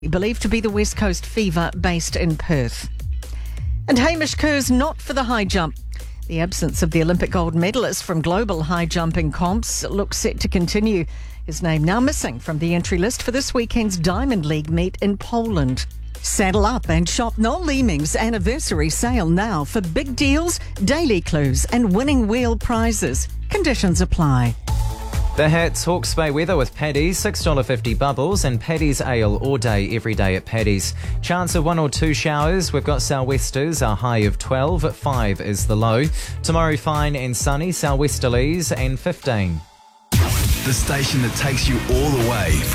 believed to be the West Coast Fever based in Perth. And Hamish Kerr's not for the high jump. The absence of the Olympic gold medalist from global high jumping comps looks set to continue. His name now missing from the entry list for this weekend's Diamond League meet in Poland. Saddle up and shop Noel Leeming's anniversary sale now for big deals, daily clues and winning wheel prizes. Conditions apply. The Hits Hawke's Bay weather with Paddy's, $6.50 bubbles and Paddy's Ale all day, every day at Paddy's. Chance of 1 or 2 showers. We've got sou'westers, a high of 12, at 5 is the low. Tomorrow fine and sunny, sou'westerlies and 15. The station that takes you all the way.